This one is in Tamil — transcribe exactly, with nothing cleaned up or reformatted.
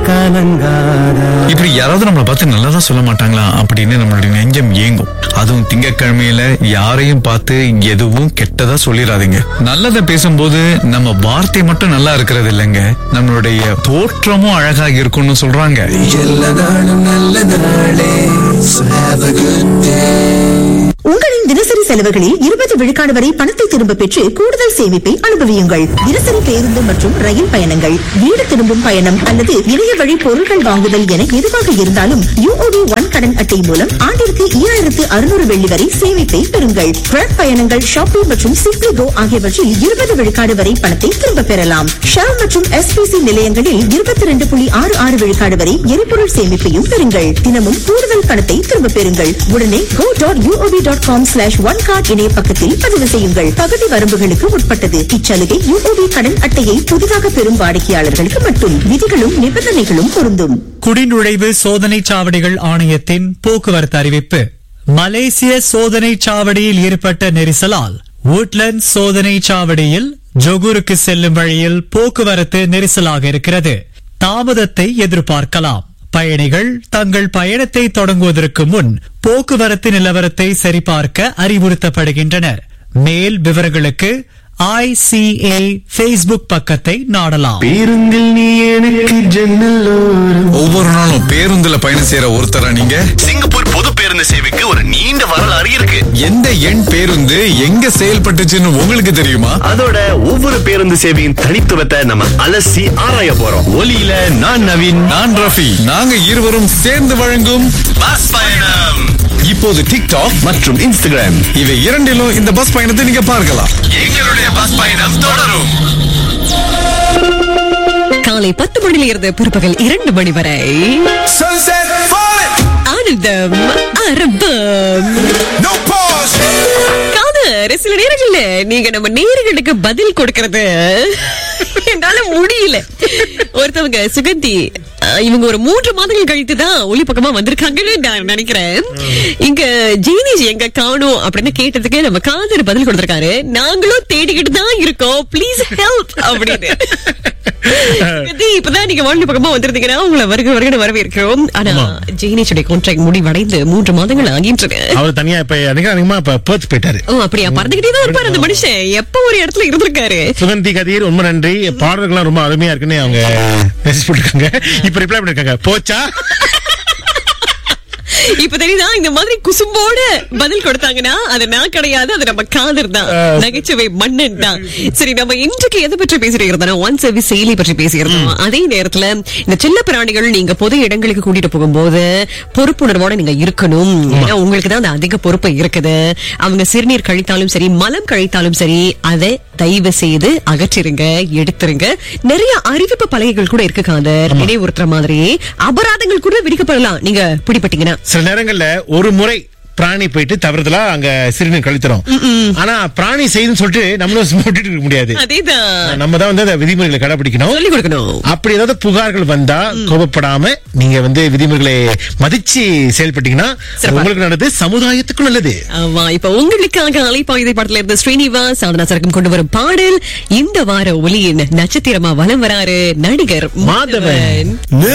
கலங்காதா. இப்படி யாராவது நம்மளை பார்த்து நல்லதா சொல்ல மாட்டாங்களா அப்படின்னு நம்மளுடைய நெஞ்சம் ஏங்கும். அதுவும் திங்கட்கிழமையில யாரையும் பார்த்து எதுவும் கெட்டதா சொல்லிடாதீங்க. நல்லதை பேசும்போது நம்ம வார்த்தை மட்டும் நல்லா இருக்கிறது இல்லைங்க, நம்மளுடைய தோற்றமும் அழகாக இருக்கும்னு சொல்றாங்க. எல்லா நாளும் நல்ல நாளே. So have a good day. உங்களின் தினசரி செலவுகளில் இருபது விழுக்காடு வரை பணத்தை திரும்ப பெற்று கூடுதல் சேமிப்பை அனுபவியுங்கள். தினசரி பேருந்து மற்றும் ரயில் பயணங்கள், வீடு திரும்பும் பயணம் அல்லது இணைய வழி பொருட்கள் வாங்குதல் என எதுவாக இருந்தாலும் யூஓபி ஒன் கடன் அட்டை மூலம் ஆண்டிற்கு ஈராயிரத்து அறுநூறு வெள்ளி வரை சேமிப்பை பெறுங்கள். ட்ரக் பயணங்கள், ஷாப்பிங் மற்றும் சிப்ளி கோ ஆகியவற்றில் இருபது விழுக்காடு வரை பணத்தை திரும்ப பெறலாம். ஷெல் மற்றும் எஸ்பிசி நிலையங்களில் இருபத்தி இரண்டு புள்ளி ஆறு ஆறு விழுக்காடு வரை எரிபொருள் சேமிப்பையும் பெறுங்கள். தினமும் கூடுதல் பணத்தை திரும்ப பெறுங்கள். உடனே go dot u o b dot com slash one card இணைய பக்கத்தில் பதிவு செய்யுங்கள். பகுதி வரம்புகளுக்கு உட்பட்டது. இச்சலுகை யூஓபி கடன் அட்டையை புதிதாக பெறும் வாடிக்கையாளர்களுக்கு மட்டும். விதிகளும் நிபந்தனைகளும் பொருந்தும். குடிநுழைவு சோதனை சாவடிகள் ஆணையத்தின் போக்குவரத்து அறிவிப்பு. மலேசிய சோதனை சாவடியில் ஏற்பட்ட நெரிசலால் woodland சோதனை சாவடியில் ஜொகூருக்கு செல்லும் வழியில் போக்குவரத்து நெரிசலாக இருக்கிறது. தாமதத்தை எதிர்பார்க்கலாம். பயணிகள் தங்கள் பயணத்தை தொடங்குவதற்கு முன் போக்குவரத்து நிலவரத்தை சரிபார்க்க அறிவுறுத்தப்படுகின்றனர். மேல் விவரங்களுக்கு ஐ சி ஏ ஃபேஸ்புக் பக்கத்தை நாடலாம். பேருந்தில் நீ எனக்கு ஜன்னலோரம். ஒவ்வொரு நாளும் பேருந்துல பயணம் செய்யற ஒருத்தரா நீங்க? சிங்கப்பூர் பொது பேருந்து சேவைக்கு ஒரு நீண்ட வரலாறு இருக்கு. எந்த எண் பேருந்து எங்க செயல்பட்டுச்சுன்னு உங்களுக்கு தெரியுமா? அதோட ஒவ்வொரு பேருந்து சேவையின் தனித்துவத்தை நம்ம அலசி ஆராய போறோம். ஒலியில நான் நவீன், நான் ரஃபி. நாங்க இருவரும் சேர்ந்து வழங்கும் பஸ் பயணம். இப்போது டிக்டாக் மற்றும் இன்ஸ்டாகிராம் இவை இரண்டிலும் இந்த பஸ் பயணத்தை நீங்க பார்க்கலாம். எங்களுடைய பஸ் பயணம் தொடரும். காலை பத்து மணியில இருந்து பிற்பகல் இரண்டு மணி வரை Sunset Falling. ஆனந்தம் அரபம். No pause. காதர் சில நேரங்கள்ல நீங்க நம்ம நேயர்களுக்கு பதில் கொடுக்கறது என்னால முடியல. ஒருத்தவங்க சுகந்தி, அஹ், இவங்க ஒரு மூன்று மாதங்கள் கழித்துதான் ஒளி பக்கமா வந்திருக்காங்கன்னு நான் நினைக்கிறேன். இங்க ஜீனிஜ் எங்க காணோம் அப்படின்னு கேட்டதுக்கு நம்ம காதர் பதில் கொடுத்திருக்காரு. நாங்களும் தேடிக்கிட்டு தான் இருக்கோம், ப்ளீஸ் ஹெல்ப் அப்படின்னு. சுகந்தி, இப்பதான் நீங்க வானொலி பக்கமா வந்திருந்தீங்கன்னா உங்களை வருக வருக வரவேற்கிறோம். ஆனா ஜீனிஜுடைய கான்ட்ராக்ட் முடிவடைந்து மூன்று மாதங்கள் ஆகின்றன. அவர் தனியா இப்ப அதிகமா இப்ப பெர்த் போயிட்டாரு. ஓ அப்படியா? பறந்துகிட்டே தான் இருப்பாரு அந்த மனுஷன். எப்ப ஒரு இடத்துல இருந்திருக்காரு. சுகந்தி கதிர் ரொம்ப நன்றி. பாடல்கள்லாம் ரொம்ப அருமையா இருக்குன்னு அவங்க மெசேஜ் போட்டிருக்காங்க. இப்ப ரிப்ளை பண்ணிருக்காங்க, போச்சா? இப்ப தெரியுதா, இந்த மாதிரி குசும்போட பதில் கொடுத்தாங்கன்னா அது நான் கிடையாது, அது நம்ம காதர் தான், நகைச்சுவை மன்னன் தான். சரி, நம்ம இன்றைக்கு எதை பற்றி பேசிட்டு ஒன் சர்வீஸ் செயலி பற்றி பேசியிருந்தோம். அதே நேரத்துல இந்த செல்ல பிராணிகள் நீங்க பொது இடங்களுக்கு கூட்டிட்டு போகும்போது பொறுப்புணர்வோட நீங்க இருக்கணும். ஏன்னா உங்களுக்கு தான் அந்த அதிக பொறுப்பு இருக்குது. அவங்க சிறுநீர் கழித்தாலும் சரி, மலம் கழித்தாலும் சரி, அதை தயவு செய்து அகற்றிருங்க, எடுத்துருங்க. நிறைய அறிவிப்பு பலகைகள் கூட இருக்கு காதர், இடையூறுற மாதிரி அபராதங்கள் கூட விதிக்கப்படலாம் நீங்க பிடிப்பட்டீங்கன்னா. சில நேரங்கள்ல ஒரு முறை பிராணி போயிட்டு தவறுதலா அங்க சிறுநீர் கழித்துறோம். ஆனா பிராணி செய்துன்னு சொல்லிட்டு நம்மளும் விட்டுட்டு இருக்க முடியாது. அதேதான், நம்ம தான் வந்து அந்த விதிமுறைகளை கடைபிடிக்கணும், சொல்லிக் கொடுக்கணும். அப்படி ஏதாவது புகார்கள் வந்தா கோபப்படாம நீங்க வந்து விதிமுறைகளை மதிச்சு செயல்பட்டீங்கன்னா உங்களுக்கு நல்லது, சமுதாயத்துக்கும் நல்லது. ஆமா, இப்ப உங்களுக்காக அலைப்பாயுதை படத்துல இருந்து ஸ்ரீனிவாஸ் சாதனா சரக்கம் கொண்டு வரும் பாடல் இந்த வார ஒலியின் நட்சத்திரமா வலம் வராரு நடிகர் மாதவன்.